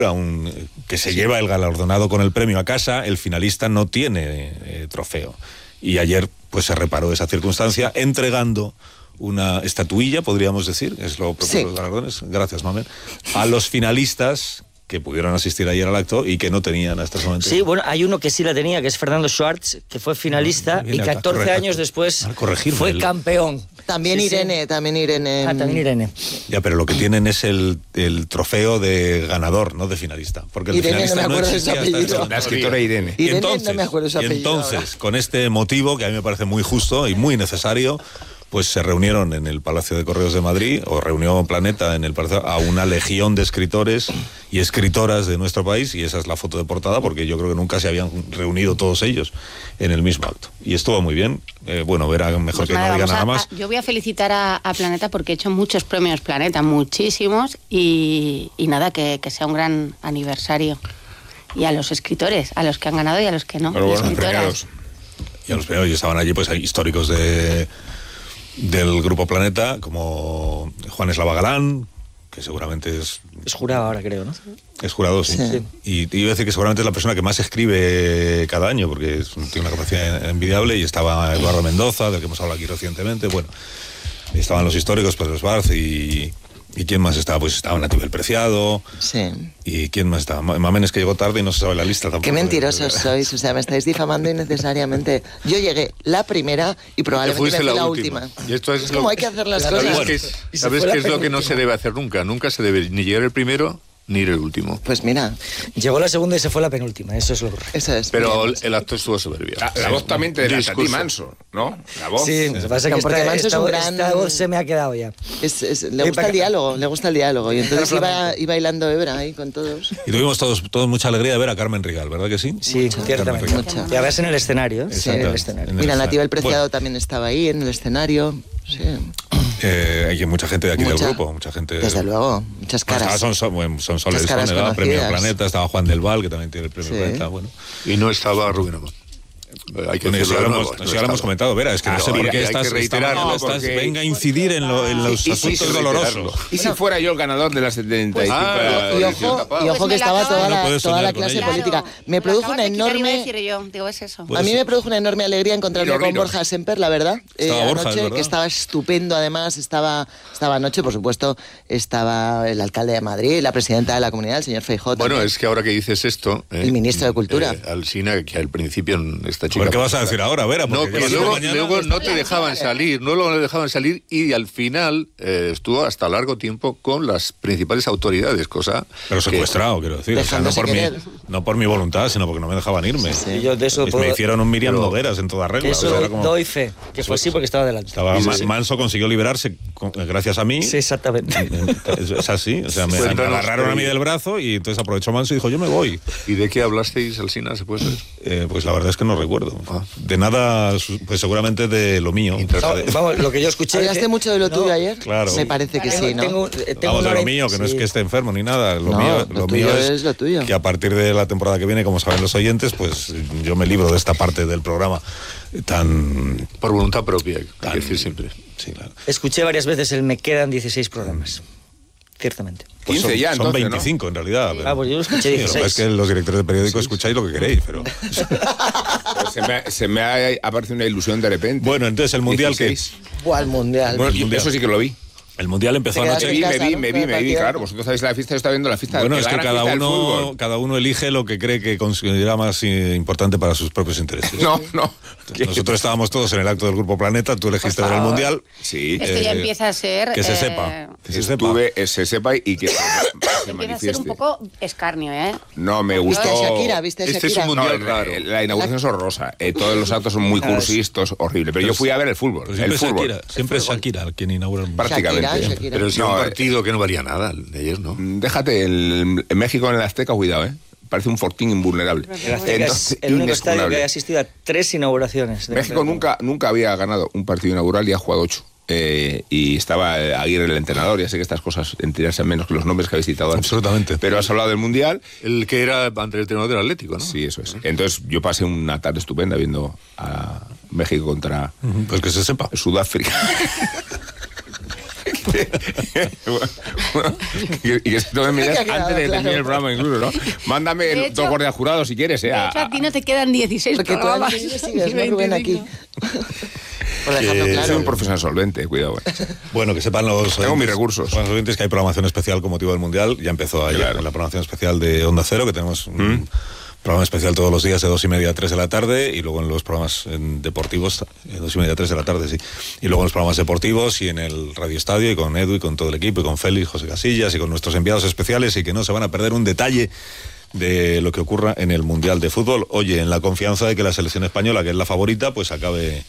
que se lleva el galardonado con el premio a casa, el finalista no tiene trofeo. Y ayer pues se reparó esa circunstancia entregando una estatuilla, podríamos decir, es lo propio de los galardones, gracias Mamen, a los finalistas que pudieron asistir ayer al acto y que no tenían hasta ese momento. Sí, bueno, hay uno que sí la tenía, que es Fernando Schwartz, que fue finalista y 14 años después fue campeón. También Irene. También Irene. Ya, pero lo que tienen es el trofeo de ganador, no de finalista. Porque el Irene, finalista no me acuerdo de su apellido. La escritora Irene. Y entonces, no me acuerdo de su apellido ahora. Con este motivo, que a mí me parece muy justo y muy necesario, pues se reunieron en el Palacio de Correos de Madrid, o reunió Planeta en el Palacio, a una legión de escritores y escritoras de nuestro país, y esa es la foto de portada, porque yo creo que nunca se habían reunido todos ellos en el mismo acto. Y estuvo muy bien. Bueno, verá mejor pues que no diga nada más. Yo voy a felicitar a Planeta porque he hecho muchos premios Planeta, muchísimos, y nada, que sea un gran aniversario. Y a los escritores, a los que han ganado y a los que no. Pero bueno, premiados. Y a los premiados, y estaban allí pues hay históricos del Grupo Planeta, como Juan Eslava Galán, que seguramente es jurado ahora, creo, ¿no? Es jurado, sí. Y iba a decir que seguramente es la persona que más escribe cada año, porque tiene una capacidad envidiable, y estaba Eduardo Mendoza, del que hemos hablado aquí recientemente, bueno, estaban los históricos, Pedro Esbarz, ¿y quién más estaba? Pues estaba Natividad Preciado. Sí. ¿Y quién más estaba? Mamen es que llegó tarde y no se sabe la lista tampoco. Qué mentirosos sois, o sea, me estáis difamando innecesariamente. Yo llegué la primera y probablemente me fui la última. Y esto es como hay que hacer las cosas. ¿Sabes qué es lo que no se debe hacer nunca? Nunca se debe ni llegar el primero ni ir el último. Pues mira. Llegó la segunda y se fue la penúltima, eso es lo correcto. Eso es. Pero el acto estuvo soberbio. La voz también te delata a ti, Manso, ¿no? La voz. Sí, lo que pasa es que porque Manso es un gran... esta voz se me ha quedado ya. Le gusta el diálogo, y entonces iba bailando Ebra ahí con todos. Y tuvimos todos mucha alegría de ver a Carmen Rigal, ¿verdad que sí? Sí, ciertamente. Y a verse en el escenario. Sí, en el escenario. Mira, Natividad Preciado también estaba ahí en el escenario. Sí. Hay mucha gente de aquí del grupo, mucha gente. Desde luego, muchas caras. Son Soles Sonega, Premio Planeta, estaba Juan del Val, que también tiene el Premio Planeta, bueno. Y no estaba Rubén Amón. Hay que decirlo. Eso ya lo hemos comentado, Vera, es que no sé por qué estás venga a incidir en los asuntos dolorosos. ¿Y si fuera yo el ganador de las 75? Y ojo que estaba toda la clase política. Me produjo una enorme... A mí me produjo una enorme alegría encontrarme con Borja Semper, la verdad. Anoche, que estaba estupendo, además, estaba anoche, por supuesto, estaba el alcalde de Madrid, la presidenta de la comunidad, el señor Feijóo. Bueno, es que ahora que dices esto... El ministro de Cultura. Alsina, que al principio esta chica... ¿Qué vas a decir ahora, Vera? No, que luego no te dejaban salir, y al final estuvo hasta largo tiempo con las principales autoridades, cosa... Pero secuestrado, quiero decir, o sea, no por mi voluntad, sino porque no me dejaban irme. Sí. Yo de eso me hicieron un Miriam Nogueras en toda regla. Eso doy fe, que fue así porque estaba delante. Manso consiguió liberarse gracias a mí. Sí, exactamente. Es así, o sea, me agarraron a mí del brazo y entonces aprovechó Manso y dijo, yo me voy. ¿Y de qué hablasteis, Alsina, se puede saber? Pues la verdad es que no recuerdo. De nada, pues seguramente de lo mío. Vamos, lo que yo escuché... ¿Hablaste mucho de lo tuyo ayer? Claro. Me parece que sí, ¿no? Vamos, de lo mío, que no es que esté enfermo ni nada. Lo mío es lo tuyo. Que a partir de la temporada que viene, como saben los oyentes, pues yo me libro de esta parte del programa tan... Por voluntad propia, hay que decir siempre. Sí, claro. Escuché varias veces el me quedan 16 programas. Ciertamente. Pues 15 ya, son entonces, 25 ¿no? En realidad. Pero... pues yo lo escuché 16. Es que los directores de periódico escucháis lo que queréis, pero... se me ha aparecido una ilusión de repente. Bueno, entonces el Mundial, ¿qué es? ¿Cuál Mundial? Bueno, eso sí que lo vi. El Mundial empezó anoche. Me vi, claro. Vosotros sabéis la fiesta, yo estaba viendo la fiesta. Bueno, es que cada uno elige lo que cree que considera más importante para sus propios intereses. No. Nosotros estábamos todos en el acto del Grupo Planeta, tú elegiste ver el Mundial. Sí. Esto ya empieza a ser... Que se sepa. Se sepa y que se empieza a ser un poco escarnio, ¿eh? No, me gustó... ¿Viste Shakira? Este es un Mundial raro. La inauguración es horrorosa. Todos los actos son muy cursis, horrible. Pero yo fui a ver el fútbol. Siempre es Shakira quien inaugura el Mundial. Prácticamente. Shakira. Pero es un partido que no valía nada de ayer, ¿no? Déjate, en México en el Azteca, cuidado, parece un fortín invulnerable. Es el único estadio que ha asistido a 3 inauguraciones. México nunca había ganado un partido inaugural y ha jugado 8. Y estaba Aguirre el entrenador, ya sé que estas cosas enterarse menos que los nombres que habéis citado antes. Absolutamente. Pero has hablado del Mundial. El que era ante el entrenador del Atlético, ¿no? Sí, eso es. Entonces yo pasé una tarde estupenda viendo a México contra... Pues que se sepa. Sudáfrica. Y que se tomen medidas antes de terminar el programa incluso, ¿no? Mándame 2 guardias jurados si quieres, De hecho, a ti no te quedan 16 programas. Sigues, ¿no, Rubén, aquí? Por dejarlo claro. Soy un profesional solvente, cuidado. Bueno, que sepan los... Tengo mis recursos. Los oyentes que hay programación especial con motivo del Mundial. Ya empezó ayer con la programación especial de Onda Cero, que tenemos un programa especial todos los días de 2:30 a 3 de la tarde, y luego en los programas deportivos, 2:30 a 3 de la tarde, sí. Y luego en los programas deportivos y en el Radio Estadio, y con Edu, y con todo el equipo, y con Félix, José Casillas, y con nuestros enviados especiales, y que no se van a perder un detalle de lo que ocurra en el Mundial de Fútbol. Oye, en la confianza de que la selección española, que es la favorita, pues acabe...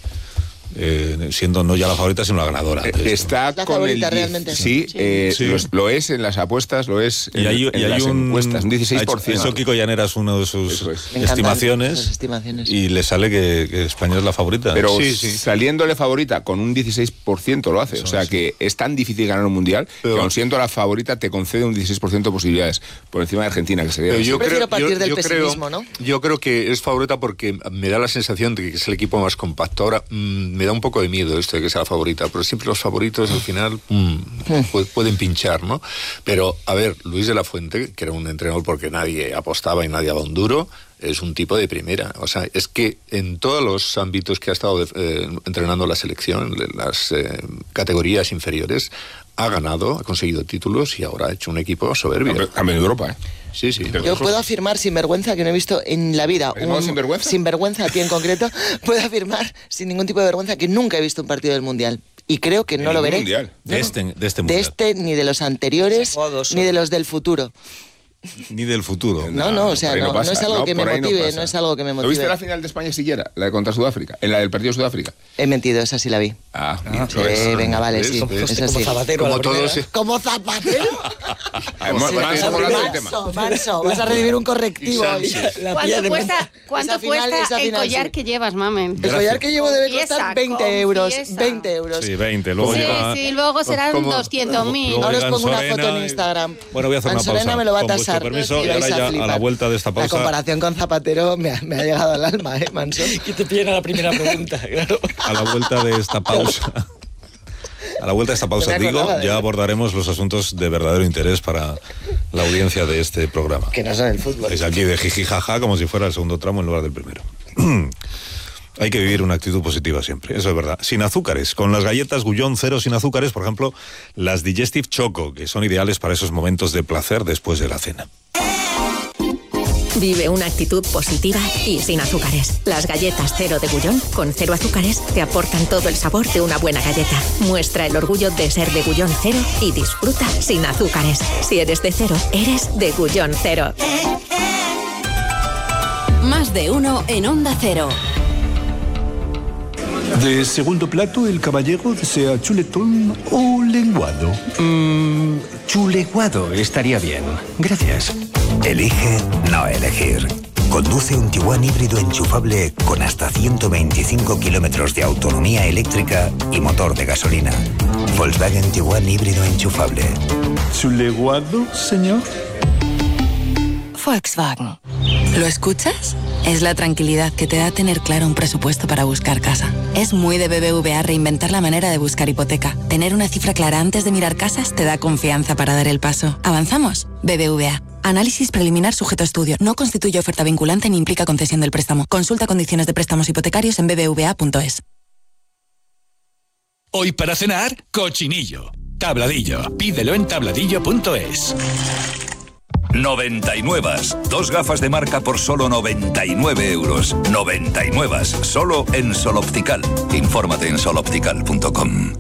siendo no ya la favorita, sino la ganadora. Está la con favorita el... realmente. Sí, lo es en las apuestas, lo es en las encuestas, un 16%. Eso Kiko Llanera es una de sus estimaciones, y le sale que España es la favorita. Pero saliéndole favorita con un 16% lo hace. Eso, o sea que es tan difícil ganar un mundial que aun siendo la favorita te concede un 16% de posibilidades por encima de Argentina, que sería... Yo prefiero partir del pesimismo, ¿no? Yo creo que es favorita porque me da la sensación de que es el equipo más compacto. Ahora, me da un poco de miedo esto de que sea la favorita, pero siempre los favoritos al final pueden pinchar, ¿no? Pero, a ver, Luis de la Fuente, que era un entrenador porque nadie apostaba y nadie daba un duro, es un tipo de primera. O sea, es que en todos los ámbitos que ha estado entrenando la selección, las categorías inferiores, ha ganado, ha conseguido títulos y ahora ha hecho un equipo soberbio. También en Europa, ¿eh? Sí. Yo puedo afirmar sin vergüenza que no he visto en la vida sin vergüenza a ti en concreto, puedo afirmar sin ningún tipo de vergüenza que nunca he visto un partido del Mundial. Y creo que no lo veré. Mundial. De este Mundial. De este, ni de los anteriores, ni de los del futuro. Ni del futuro. No, o sea, no es algo que me motive, no es algo que me motive. ¿Lo viste la final de España siguiera? La de contra Sudáfrica, en la del partido de Sudáfrica. He mentido, esa sí la vi. Venga, vale, sí. Como Zapatero. Como todos. ¿Como Zapatero? Manso, vas a recibir un correctivo. ¿Cuánto cuesta el collar que llevas, mamen? El collar que llevo debe costar 20 euros. 20 euros. Sí, 20. Luego serán 200.000. Ahora os pongo una foto en Instagram. Bueno, voy a hacer una pausa. Solena me lo va a tasar. Permiso, y ahora ya a la vuelta de esta pausa... La comparación con Zapatero me ha llegado al alma, Manso. Que te piden a la primera pregunta, claro. A la vuelta de esta pausa... A la vuelta de esta pausa, ya abordaremos los asuntos de verdadero interés para la audiencia de este programa. Que no son el fútbol. Es aquí de jiji jaja, como si fuera el segundo tramo en lugar del primero. Hay que vivir una actitud positiva siempre, eso es verdad. Sin azúcares, con las galletas Gullón Cero sin azúcares, por ejemplo, las Digestive Choco, que son ideales para esos momentos de placer después de la cena. Vive una actitud positiva y sin azúcares. Las galletas Cero de Gullón, con 0 azúcares, te aportan todo el sabor de una buena galleta. Muestra el orgullo de ser de Gullón Cero y disfruta sin azúcares. Si eres de Cero, eres de Gullón Cero. Más de uno en Onda Cero. De segundo plato, el caballero desea chuletón o lenguado. Chuleguado estaría bien. Gracias. Elige no elegir. Conduce un Tiguan híbrido enchufable con hasta 125 kilómetros de autonomía eléctrica y motor de gasolina. Volkswagen Tiguan híbrido enchufable. ¿Chuleguado, señor? Volkswagen. ¿Lo escuchas? Es la tranquilidad que te da tener claro un presupuesto para buscar casa. Es muy de BBVA reinventar la manera de buscar hipoteca. Tener una cifra clara antes de mirar casas te da confianza para dar el paso. ¿Avanzamos? BBVA. Análisis preliminar sujeto a estudio. No constituye oferta vinculante ni implica concesión del préstamo. Consulta condiciones de préstamos hipotecarios en bbva.es. Hoy para cenar, cochinillo. Tabladillo. Pídelo en tabladillo.es. 99. 2 gafas de marca por solo 99 euros. 99. Solo en Sol Optical. Infórmate en soloptical.com.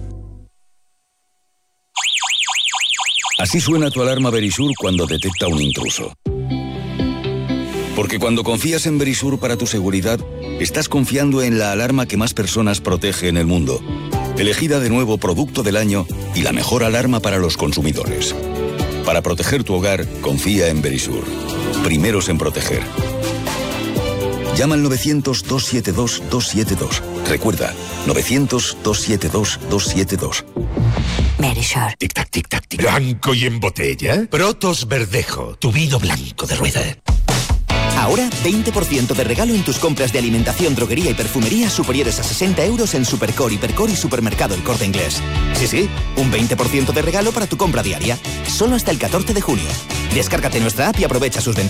Así suena tu alarma Verisur cuando detecta un intruso. Porque cuando confías en Verisur para tu seguridad, estás confiando en la alarma que más personas protege en el mundo. Elegida de nuevo Producto del Año y la mejor alarma para los consumidores. Para proteger tu hogar, confía en Verisur. Primeros en proteger. Llama al 900-272-272. Recuerda, 900-272-272. Verisur. Tic-tac, tic-tac, tic. Blanco y en botella. Protos Verdejo, tu vino blanco de rueda. Ahora 20% de regalo en tus compras de alimentación, droguería y perfumería superiores a 60 euros en Supercore, Hipercor y Supermercado El Corte Inglés. Sí, un 20% de regalo para tu compra diaria. Solo hasta el 14 de junio. Descárgate nuestra app y aprovecha sus ventajas.